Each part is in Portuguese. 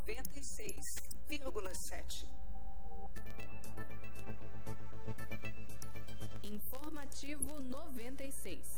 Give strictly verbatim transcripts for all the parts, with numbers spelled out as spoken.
noventa e seis vírgula sete. Informativo noventa e seis.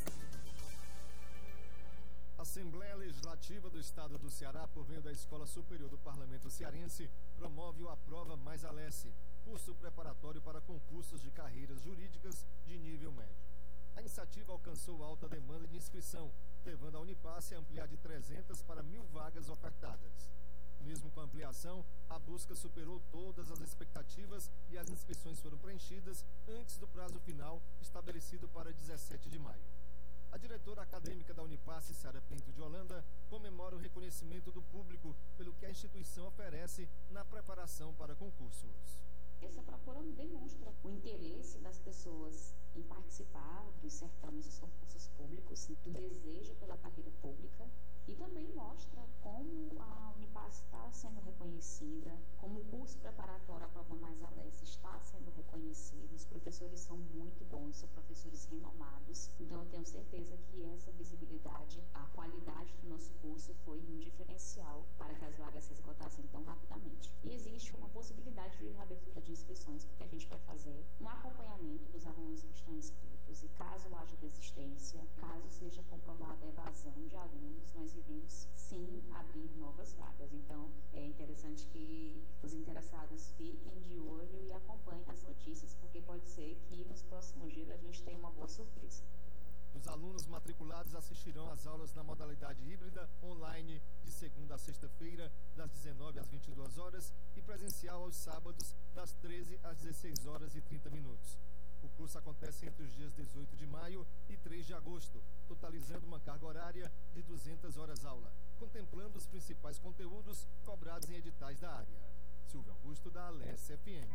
Assembleia Legislativa do Estado do Ceará, por meio da Escola Superior do Parlamento Cearense, promove o Aprova Mais Alesse, curso preparatório para concursos de carreiras jurídicas de nível médio. A iniciativa alcançou alta demanda de inscrição, levando a Unipasse a ampliar de trezentas para mil vagas ofertadas. Mesmo com a ampliação, a busca superou todas as expectativas e as inscrições foram preenchidas antes do prazo final estabelecido para dezessete de maio. A diretora acadêmica da Unipasse, Sara Pinto de Holanda, comemora o reconhecimento do público pelo que a instituição oferece na preparação para concursos. Essa procura demonstra o interesse das pessoas em participar dos certames dos concursos públicos, do desejo pela carreira pública, e também mostra como a Unipasse está sendo reconhecida, como o curso preparatório Aprova Mais Alesse está sendo reconhecido. Os professores são muito bons, são professores renomados, então eu tenho certeza que essa visibilidade, a qualidade do nosso curso foi um diferencial para que as vagas se esgotassem tão rapidamente. E existe uma possibilidade de reabertura de inscrições, porque a gente vai fazer um acompanhamento dos alunos que estão inscritos, e caso haja desistência, caso seja comprovada a evasão de alunos, nós iremos sim abrir novas vagas. Então é interessante que os interessados fiquem de olho e acompanhem as notícias, porque pode ser que nos próximos dias a gente tenha uma boa surpresa. Os alunos matriculados assistirão às aulas na modalidade híbrida, online, de segunda a sexta-feira, das dezenove às vinte e duas horas, e presencial aos sábados, das treze às dezesseis horas e trinta minutos. O curso acontece entre os dias dezoito de maio e três de agosto, totalizando uma carga horária de duzentas horas aula, contemplando os principais conteúdos cobrados em editais da área. Silvio Augusto, da Alesse F M.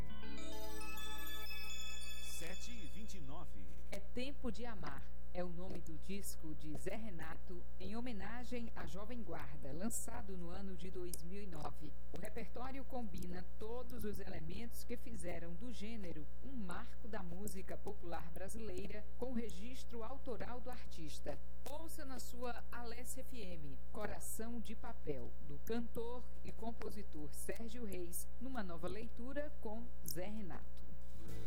sete e vinte e nove. É Tempo de Amar. É o nome do disco de Zé Renato, em homenagem à Jovem Guarda, lançado no ano de dois mil e nove. O repertório combina todos os elementos que fizeram do gênero um marco da música popular brasileira, com o registro autoral do artista. Ouça na sua Alesse F M, Coração de Papel, do cantor e compositor Sérgio Reis, numa nova leitura com Zé Renato.